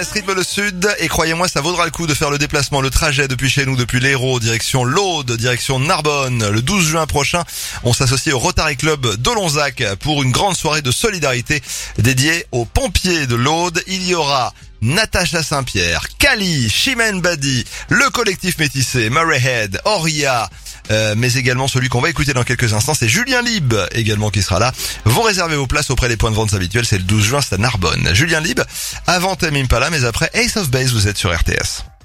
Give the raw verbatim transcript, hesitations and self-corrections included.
Rythme le Sud, et croyez-moi, ça vaudra le coup de faire le déplacement, le trajet depuis chez nous, depuis l'Hérault, direction l'Aude, direction Narbonne. Le douze juin prochain, on s'associe au Rotary Club d'Olonzac pour une grande soirée de solidarité dédiée aux pompiers de l'Aude. Il y aura Natacha Saint-Pierre, Kali, Chimène Badi, le collectif métissé, Murray Head, Oria, euh, mais également celui qu'on va écouter dans quelques instants, c'est Julien Lib également qui sera là. Vous réservez vos places auprès des points de vente habituels, c'est le douze juin, c'est à Narbonne. Julien Lib, avant Tame Impala, mais après Ace of Base, vous êtes sur R T S.